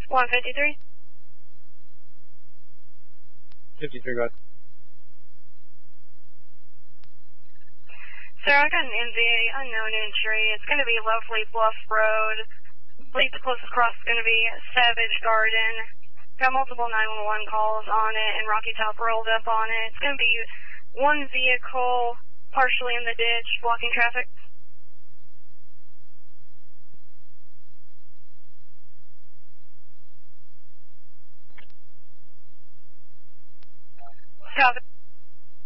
153. 53, go ahead. Sir, I got an NVA, unknown entry. It's going to be Lovely Bluff Road. I believe the closest cross is going to be Savage Garden. Got multiple 911 calls on it and Rocky Top rolled up on it. It's going to be one vehicle partially in the ditch, blocking traffic. Copy.